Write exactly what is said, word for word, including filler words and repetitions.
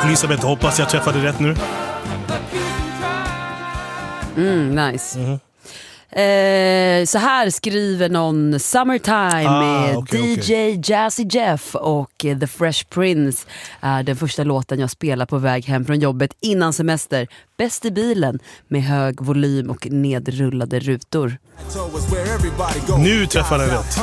Elisabeth, hoppas jag träffade rätt nu. Mm, nice. Mm. Eh, så här skriver någon Summertime ah, med okay, D J okay. Jazzy Jeff och eh, The Fresh Prince är den första låten jag spelar på väg hem från jobbet innan semester. Bäst i bilen med hög volym och nedrullade rutor. Nu träffar den rätt.